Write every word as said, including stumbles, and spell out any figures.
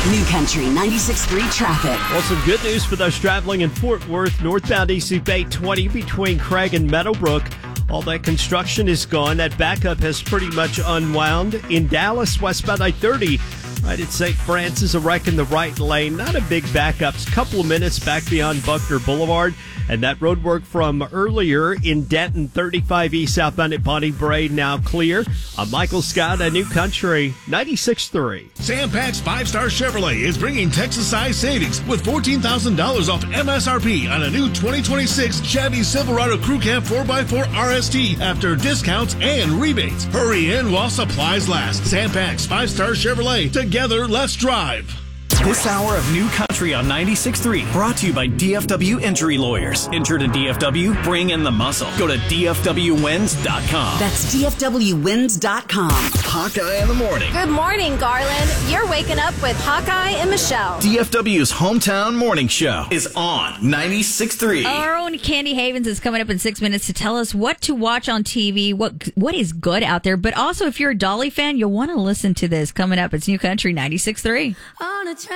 New Country ninety-six point three traffic. Well, some good news for those traveling in Fort Worth. Northbound East Loop eight twenty between Craig and Meadowbrook. All that construction is gone. That backup has pretty much unwound. In Dallas, westbound I thirty, right at Saint Francis, a wreck in the right lane. Not a big backup. A couple of minutes back beyond Buckner Boulevard. And that road work from earlier in Denton, thirty-five E southbound at Bonnie Brae, now clear. I'm Michael Scott, a New Country ninety-six point three. Sam Pack's Five Star Chevrolet is bringing Texas-sized savings with fourteen thousand dollars off M S R P on a new twenty twenty-six Chevy Silverado Crew Cab four by four R S T after discounts and rebates. Hurry in while supplies last. Sam Pack's Five Star Chevrolet. Together, let's drive. This hour of New Country on ninety-six point three brought to you by D F W Injury Lawyers. Injured in D F W? Bring in the muscle. Go to D F W wins dot com. That's D F W wins dot com. Hawkeye in the morning. Good morning, Garland. You're waking up with Hawkeye and Michelle. D F W's hometown morning show is on ninety-six point three. Our own Candy Havens is coming up in six minutes to tell us what to watch on T V, what what is good out there. But also, if you're a Dolly fan, you'll want to listen to this coming up. It's New Country ninety-six point three. On a